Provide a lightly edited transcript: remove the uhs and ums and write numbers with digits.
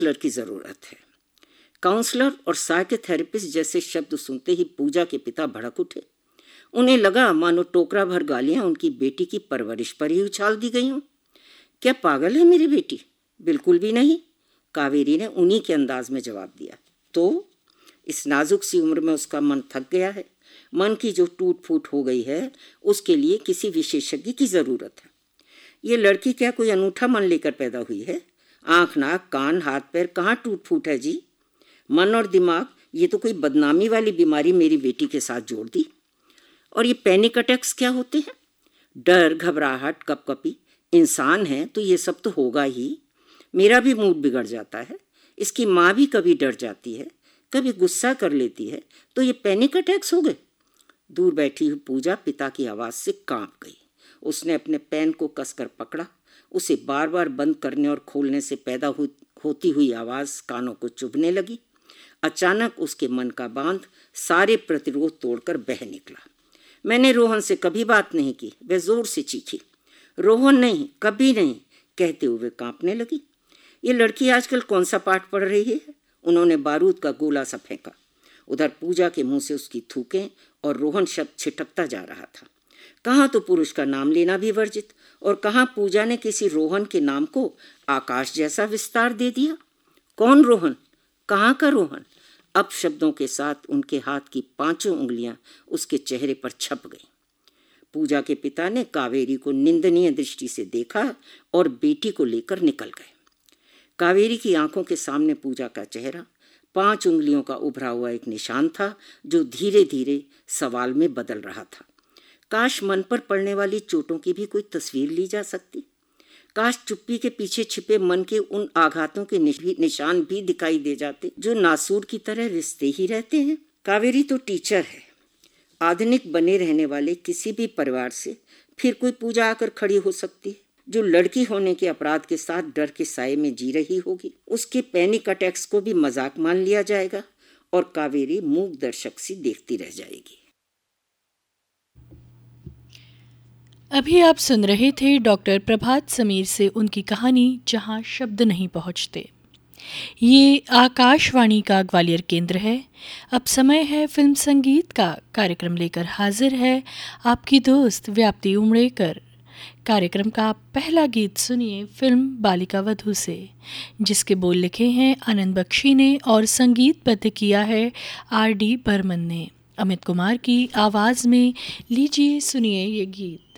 Counsellor की ज़रूरत है। काउंसलर और साइकोथेरेपिस्ट जैसे शब्द सुनते ही पूजा के पिता भड़क उठे। उन्हें लगा मानो टोकरा भर गालियां उनकी बेटी की परवरिश पर ही उछाल दी गई हों। क्या पागल है मेरी बेटी? बिल्कुल भी नहीं, कावेरी ने उन्हीं के अंदाज में जवाब दिया। तो इस नाजुक सी उम्र में उसका मन थक गया है। मन की जो टूट फूट हो गई है उसके लिए किसी विशेषज्ञ की ज़रूरत है। ये लड़की क्या कोई अनूठा मन लेकर पैदा हुई है? आँख नाक कान हाथ पैर कहाँ टूट फूट है जी? मन और दिमाग, ये तो कोई बदनामी वाली बीमारी मेरी बेटी के साथ जोड़ दी। और ये पैनिक अटैक्स क्या होते हैं? डर, घबराहट, कपकपी। इंसान है तो ये सब तो होगा ही। मेरा भी मूड बिगड़ जाता है। इसकी माँ भी कभी डर जाती है, कभी गुस्सा कर लेती है, तो ये पैनिक अटैक्स हो गए। दूर बैठी हुई पूजा पिता की आवाज़ से कांप गई। उसने अपने पेन को कसकर पकड़ा। उसे बार बार बंद करने और खोलने से पैदा होती हुई आवाज़ कानों को चुभने लगी। अचानक उसके मन का बांध सारे प्रतिरोध तोड़कर बह निकला। मैंने रोहन से कभी बात नहीं की, वह जोर से चीखी। रोहन नहीं, कभी नहीं, कहते हुए कांपने लगी। ये लड़की आजकल कौन सा पाठ पढ़ रही है? उन्होंने बारूद का गोला सा फेंका। उधर पूजा के मुंह से उसकी थूकें और रोहन शब्द छिटकता जा रहा था। कहाँ तो पुरुष का नाम लेना भी वर्जित, और कहाँ पूजा ने किसी रोहन के नाम को आकाश जैसा विस्तार दे दिया। कौन रोहन? कहाँ का रोहन? अब शब्दों के साथ उनके हाथ की 5 उंगलियां उसके चेहरे पर छप गईं। पूजा के पिता ने कावेरी को निंदनीय दृष्टि से देखा और बेटी को लेकर निकल गए। कावेरी की आंखों के सामने पूजा का चेहरा 5 उंगलियों का उभरा हुआ एक निशान था जो धीरे धीरे सवाल में बदल रहा था। काश मन पर पड़ने वाली चोटों की भी कोई तस्वीर ली जा सकती। काश चुप्पी के पीछे छिपे मन के उन आघातों के निशान भी दिखाई दे जाते जो नासूर की तरह रिश्ते ही रहते हैं। कावेरी तो टीचर है। आधुनिक बने रहने वाले किसी भी परिवार से फिर कोई पूजा आकर खड़ी हो सकती है जो लड़की होने के अपराध के साथ डर के साए में जी रही होगी। उसके पैनिक अटैक्स को भी मजाक मान लिया जाएगा और कावेरी मूक दर्शक सी देखती रह जाएगी। अभी आप सुन रहे थे डॉक्टर प्रभात समीर से उनकी कहानी जहां शब्द नहीं पहुंचते। ये आकाशवाणी का ग्वालियर केंद्र है। अब समय है फिल्म संगीत का। कार्यक्रम लेकर हाजिर है आपकी दोस्त व्याप्ति उमड़ेकर। कार्यक्रम का पहला गीत सुनिए फिल्म बालिका वधू से, जिसके बोल लिखे हैं आनंद बख्शी ने और संगीतबद्ध किया है R.D. बर्मन ने। अमित कुमार की आवाज़ में लीजिए सुनिए ये गीत।